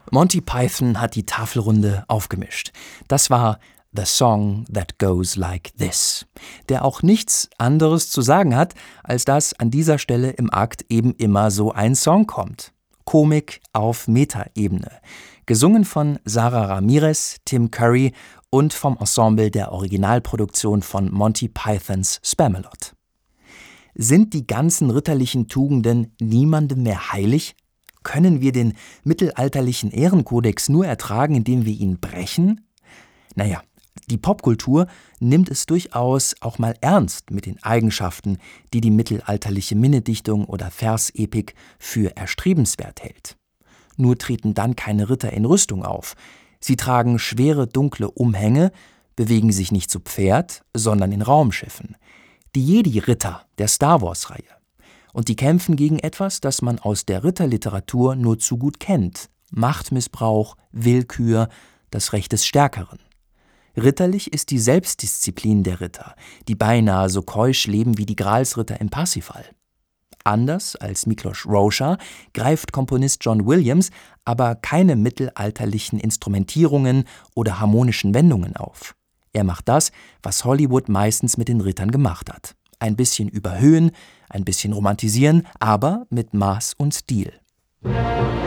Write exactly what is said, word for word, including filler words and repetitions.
Monty Python hat die Tafelrunde aufgemischt. Das war The Song That Goes Like This, der auch nichts anderes zu sagen hat, als dass an dieser Stelle im Akt eben immer so ein Song kommt. Komik auf Metaebene. Gesungen von Sara Ramirez, Tim Curry und vom Ensemble der Originalproduktion von Monty Pythons Spamalot. Sind die ganzen ritterlichen Tugenden niemandem mehr heilig? Können wir den mittelalterlichen Ehrenkodex nur ertragen, indem wir ihn brechen? Naja, die Popkultur nimmt es durchaus auch mal ernst mit den Eigenschaften, die die mittelalterliche Minnedichtung oder Versepik für erstrebenswert hält. Nur treten dann keine Ritter in Rüstung auf. Sie tragen schwere, dunkle Umhänge, bewegen sich nicht zu Pferd, sondern in Raumschiffen. Die Jedi-Ritter der Star-Wars-Reihe. Und die kämpfen gegen etwas, das man aus der Ritterliteratur nur zu gut kennt. Machtmissbrauch, Willkür, das Recht des Stärkeren. Ritterlich ist die Selbstdisziplin der Ritter, die beinahe so keusch leben wie die Gralsritter im Parsifal. Anders als Miklos Rózsa greift Komponist John Williams aber keine mittelalterlichen Instrumentierungen oder harmonischen Wendungen auf. Er macht das, was Hollywood meistens mit den Rittern gemacht hat. Ein bisschen überhöhen, ein bisschen romantisieren, aber mit Maß und Stil.